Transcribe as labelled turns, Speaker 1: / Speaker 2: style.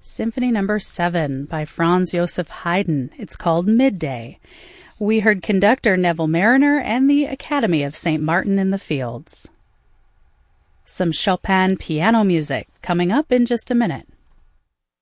Speaker 1: Symphony Number 7 by Franz Joseph Haydn. It's called Midday. We heard conductor Neville Marriner and the Academy of St. Martin in the Fields. Some Chopin piano music coming up in just a minute.